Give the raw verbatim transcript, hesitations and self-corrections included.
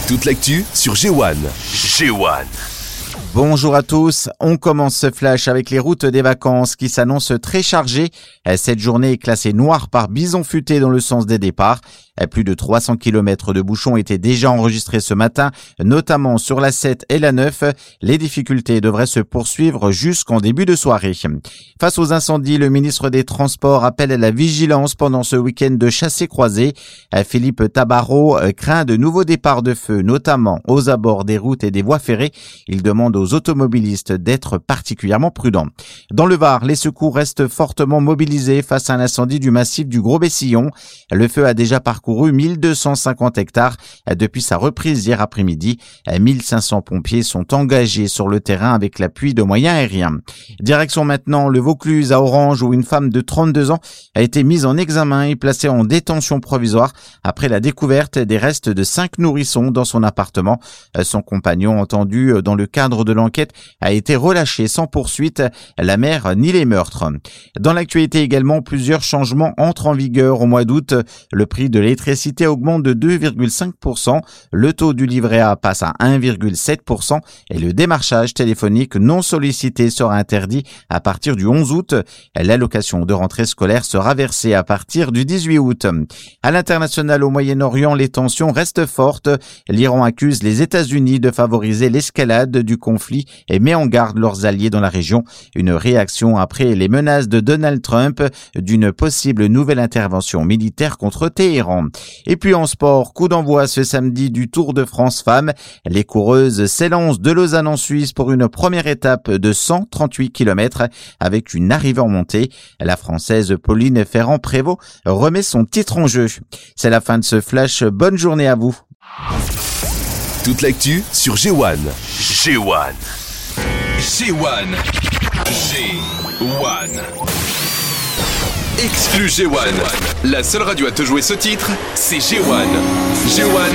Toute l'actu sur G un. G un. Bonjour à tous, on commence ce flash avec les routes des vacances qui s'annoncent très chargées. Cette journée est classée noire par bison futé dans le sens des départs. Plus de trois cents kilomètres de bouchons étaient déjà enregistrés ce matin, notamment sur la sept et la neuf. Les difficultés devraient se poursuivre jusqu'en début de soirée. Face aux incendies, le ministre des Transports appelle à la vigilance pendant ce week-end de chassé-croisé. Philippe Tabarot craint de nouveaux départs de feu, notamment aux abords des routes et des voies ferrées. Il demande aux automobilistes d'être particulièrement prudents. Dans le Var, les secours restent fortement mobilisés face à un incendie du massif du Gros-Bessillon. Le feu a déjà parcouru mille deux cent cinquante hectares depuis sa reprise hier après-midi. mille cinq cents pompiers sont engagés sur le terrain avec l'appui de moyens aériens. Direction maintenant le Vaucluse à Orange où une femme de trente-deux ans a été mise en examen et placée en détention provisoire après la découverte des restes de cinq nourrissons dans son appartement. Son compagnon, entendu dans le cadre de l'enquête, a été relâché sans poursuite. La mère nie les meurtres. Dans l'actualité également, plusieurs changements entrent en vigueur au mois d'août. Le prix de l'électricité augmente de deux virgule cinq pour cent, le taux du livret A passe à un virgule sept pour cent et le démarchage téléphonique non sollicité sera interdit à partir du onze août. L'allocation de rentrée scolaire sera versée à partir du dix-huit août. À l'international au Moyen-Orient, les tensions restent fortes. L'Iran accuse les États-Unis de favoriser l'escalade du conflit et met en garde leurs alliés dans la région. Une réaction après les menaces de Donald Trump d'une possible nouvelle intervention militaire contre Téhéran. Et puis en sport, coup d'envoi ce samedi du Tour de France Femmes. Les coureuses s'élancent de Lausanne en Suisse pour une première étape de cent trente-huit kilomètres avec une arrivée en montée. La Française Pauline Ferrand-Prévot remet son titre en jeu. C'est la fin de ce flash. Bonne journée à vous. Toute l'actu sur G un. G un. G un. G un. Exclu G un. La seule radio à te jouer ce titre, c'est G un. G un.